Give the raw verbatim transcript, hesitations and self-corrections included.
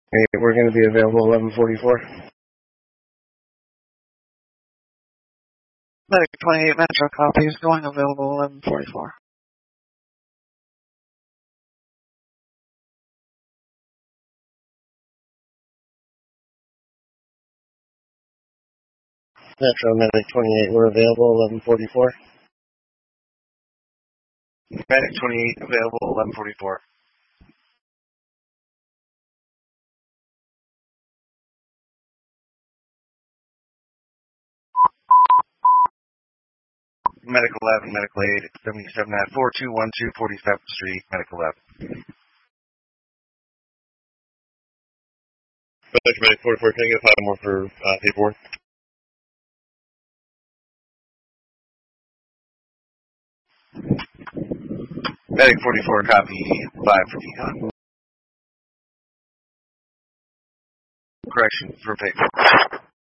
Hey, we're going to be available eleven forty-four. Medic twenty-eight Metro copies, going available eleven forty-four. Metro Medic twenty-eight, we're available eleven forty-four. Medic twenty-eight, available eleven forty-four. Medic eleven, Medical eight, seventy-seven at four two one two forty-seventh Street, Medical eleven. Medic, Medic forty-four, can I get five more for uh, paperwork? Medic forty-four, copy five for decon. Correction for paperwork.